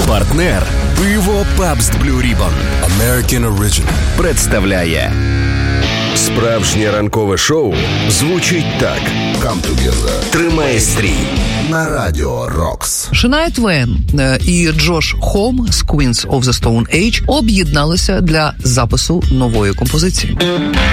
Партнер пиво Pabst Blue Ribbon American Original представляє справжнє ранкове шоу звучить так. Come together. Тримай стрій на Радіо Рокс. Шania Твейн і Джош Хом з Queens of the Stone Age об'єдналися для запису нової композиції.